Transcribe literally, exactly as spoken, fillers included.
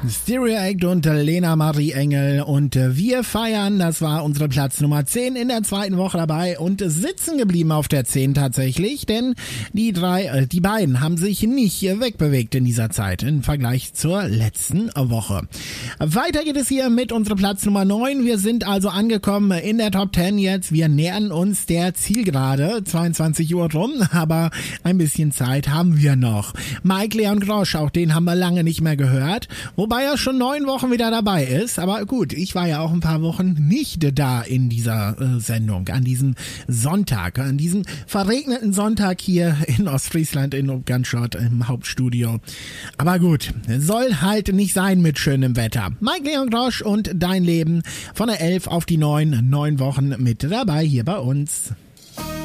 Stereo Act und Lena Marie Engel und wir feiern, das war unsere Platz Nummer zehn in der zweiten Woche dabei und sitzen geblieben auf der zehn tatsächlich, denn die drei, äh, die beiden haben sich nicht wegbewegt in dieser Zeit im Vergleich zur letzten Woche. Weiter geht es hier mit unserer Platz Nummer neun, wir sind also angekommen in der Top zehn jetzt, wir nähern uns der Zielgerade, zweiundzwanzig Uhr rum, aber ein bisschen Zeit haben wir noch. Mike Leon Grosch, auch den haben wir lange nicht mehr gehört, wobei er schon neun Wochen wieder dabei ist. Aber gut, ich war ja auch ein paar Wochen nicht da in dieser äh, Sendung, an diesem Sonntag, an diesem verregneten Sonntag hier in Ostfriesland in Obganschott im Hauptstudio. Aber gut, soll halt nicht sein mit schönem Wetter. Mike Leon Grosch und Dein Leben von der elf auf die neun, neun Wochen mit dabei hier bei uns.